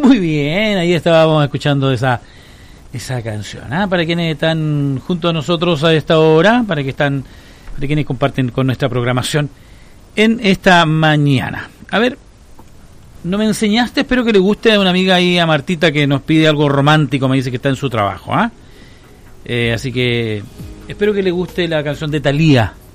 Muy bien, ahí estábamos escuchando esa canción, ¿ah? Para quienes están junto a nosotros a esta hora, para quienes comparten con nuestra programación en esta mañana. A ver, no me enseñaste, espero que le guste a una amiga ahí, a Martita, que nos pide algo romántico, me dice que está en su trabajo, ¿ah? Así que espero que le guste la canción de Thalía.